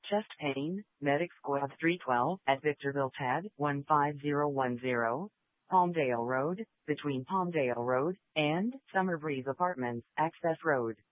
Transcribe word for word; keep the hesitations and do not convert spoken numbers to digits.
Chest pain, Medic Squad three twelve at Victorville T A D one five zero one zero, Palmdale Road, between Palmdale Road and Summer Breeze Apartments, Access Road.